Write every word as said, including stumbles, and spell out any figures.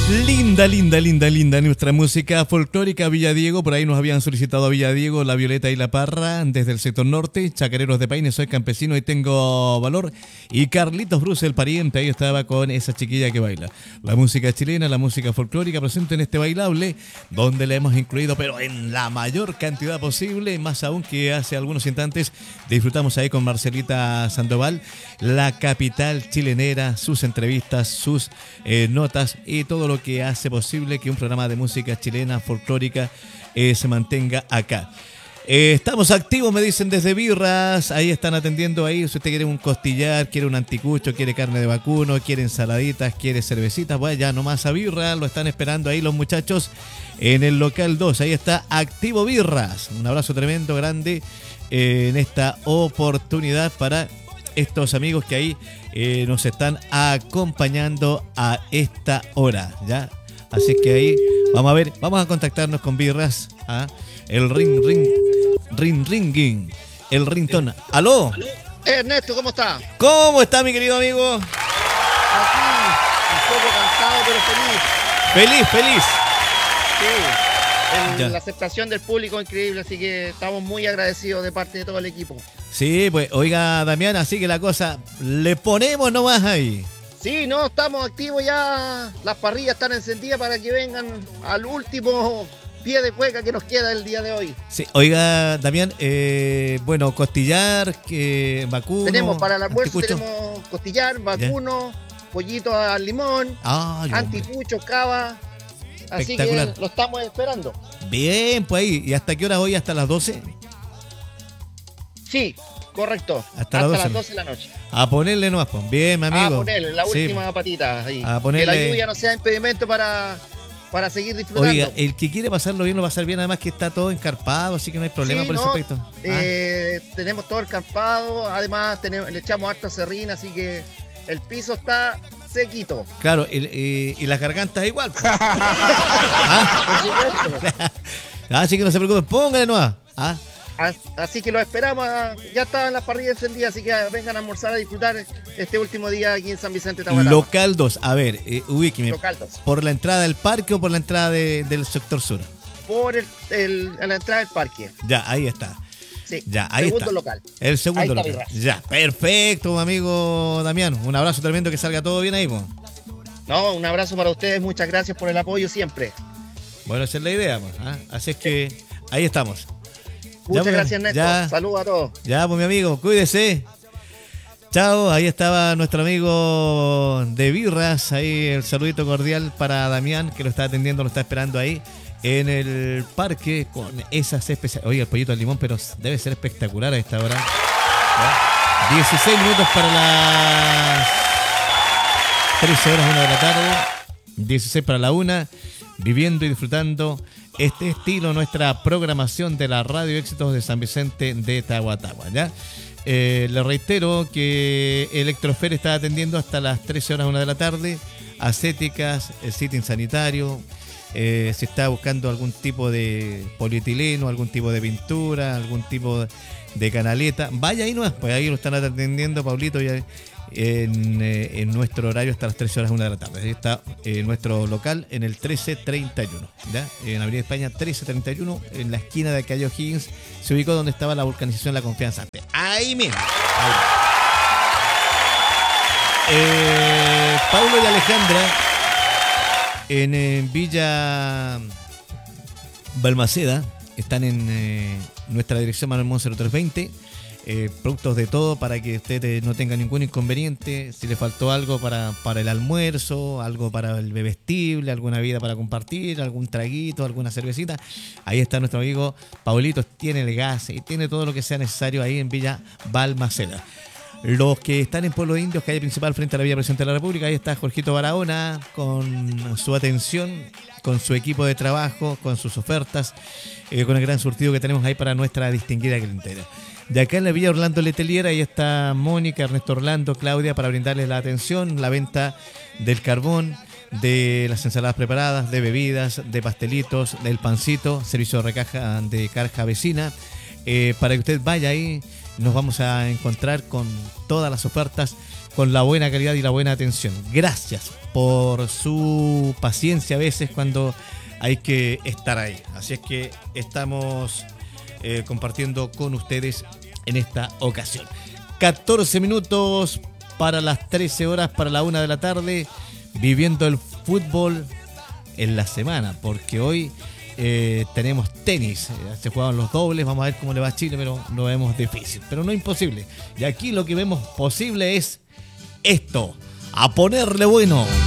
Linda, linda, linda, linda nuestra música folclórica. Villa Diego, por ahí nos habían solicitado a Villa Diego, La Violeta y la Parra, desde el sector norte. Chacareros de Paine, soy campesino y tengo valor. Y Carlitos Bruce, el pariente, ahí estaba con esa chiquilla que baila. La música chilena, la música folclórica presente en este bailable, donde le hemos incluido, pero en la mayor cantidad posible, más aún que hace algunos instantes disfrutamos ahí con Marcelita Sandoval, la capital chilenera, sus entrevistas, sus eh, notas y todo lo que hace posible que un programa de música chilena folclórica eh, se mantenga acá. Eh, estamos activos, me dicen desde Birras, ahí están atendiendo ahí, si usted quiere un costillar, quiere un anticucho, quiere carne de vacuno, quiere ensaladitas, quiere cervecitas, pues ya nomás a Birras, lo están esperando ahí los muchachos en el local dos, ahí está Activo Birras. Un abrazo tremendo, grande eh, en esta oportunidad para estos amigos que ahí eh, nos están acompañando a esta hora, ¿ya? Así que ahí vamos a ver, vamos a contactarnos con Birras, ¿ah? El ring, ring, ring, ringing, el ringtone. ¿Aló? Ernesto, ¿cómo está? ¿Cómo está, mi querido amigo? Aquí, un poco cansado, pero feliz. Feliz, feliz. Sí, Ya. el, la aceptación del público es increíble, así que estamos muy agradecidos de parte de todo el equipo. Sí, pues, oiga, Damián, así que la cosa, le ponemos nomás ahí. Sí, no, estamos activos ya, las parrillas están encendidas para que vengan al último pie de cueca que nos queda el día de hoy. Sí, oiga, Damián, eh, bueno, costillar, que vacuno. Tenemos para el almuerzo, anticucho. tenemos costillar, vacuno, pollito al limón, Ay, hombre. anticucho, cava, así que Espectacular. lo estamos esperando. Bien, pues ahí. ¿Y hasta qué hora hoy? ¿Hasta las doce? Sí, correcto, Hasta hasta, las doce. las doce de la noche. A ponerle nomás, pues. Bien, mi amigo. A ponerle la Sí. última patita ahí. A ponerle- Que la lluvia no sea impedimento para, para seguir disfrutando. Oiga, el que quiere pasarlo bien lo va a pasar bien, además que está todo encarpado, así que no hay problema Sí, por ese no, aspecto. Ah, eh, tenemos todo el campado, además tenemos, le echamos harta serrín, así que el piso está sequito. claro, el- eh, y las gargantas igual. pues. Por ah, supuesto. así que no se preocupen, póngale nomás. Ah, As- Así que lo esperamos, ah, ya estaban las parrillas encendidas, así que vengan a almorzar a disfrutar este último día aquí en San Vicente Tahuatahua. local dos. A ver, eh, ubíqueme. Local dos. ¿Por la entrada del parque o por la entrada de- del sector sur? Por el, el- a la entrada del parque. Ya, ahí está. Sí, Ya, ahí segundo está. local. El segundo Ahí está local. Birras. Ya, perfecto, amigo Damián. Un abrazo tremendo, que salga todo bien ahí, po. No, un abrazo para ustedes, muchas gracias por el apoyo siempre. Bueno, esa es la idea, pues, ¿ah? Así es que ahí estamos. Muchas pues, gracias, Néstor. ya. Saludos a todos. Ya, pues mi amigo, cuídese. Chao, ahí estaba nuestro amigo de Birras, ahí el saludito cordial para Damián, que lo está atendiendo, lo está esperando ahí en el parque con esas especiales. Oye, el pollito al limón, pero debe ser espectacular a esta hora. ¿Ya? dieciséis minutos para las trece horas, una de la tarde. dieciséis para la una, viviendo y disfrutando este estilo, nuestra programación de la Radio Éxitos de San Vicente de Tahuatahua, ¿ya? Eh, le reitero que Electrofer está atendiendo hasta las trece horas, una de la tarde, ascéticas, el sitio sanitario, eh, si está buscando algún tipo de polietileno, algún tipo de pintura, algún tipo de canaleta, vaya ahí nomás, pues ahí lo están atendiendo, Pablito, ya en, eh, en nuestro horario hasta las trece horas, una de la tarde. Ahí está eh, nuestro local en el trece treinta y uno, ¿ya? En Avenida España trece treinta y uno, en la esquina de calle O'Higgins, se ubicó donde estaba la vulcanización La Confianza. Ahí mismo. Ahí. Eh, Paulo y Alejandra en eh, Villa Balmaceda están en eh, nuestra dirección Manuel Montt cero tres veinte. Eh, productos de todo para que usted eh, no tenga ningún inconveniente. Si le faltó algo para, para el almuerzo, algo para el bebestible, alguna bebida para compartir, algún traguito, alguna cervecita, ahí está nuestro amigo Paulito, tiene el gas y tiene todo lo que sea necesario ahí en Villa Balmaceda. Los que están en Pueblo Indios, calle principal frente a la Villa Presidente de la República, ahí está Jorgito Barahona con su atención, con su equipo de trabajo, con sus ofertas, eh, con el gran surtido que tenemos ahí para nuestra distinguida clientela. De acá en la Villa Orlando Letelier, ahí está Mónica, Ernesto Orlando, Claudia, para brindarles la atención, la venta del carbón, de las ensaladas preparadas, de bebidas, de pastelitos, del pancito, servicio de recaja de carga vecina, eh, para que usted vaya ahí nos vamos a encontrar con todas las ofertas, con la buena calidad y la buena atención. Gracias por su paciencia a veces cuando hay que estar ahí. Así es que estamos eh, compartiendo con ustedes en esta ocasión. catorce minutos para las trece horas, para la una de la tarde, viviendo el fútbol en la semana, porque hoy eh, tenemos tenis, eh, se juegan los dobles, vamos a ver cómo le va a Chile, pero lo vemos difícil, pero no imposible. Y aquí lo que vemos posible es esto, a ponerle bueno.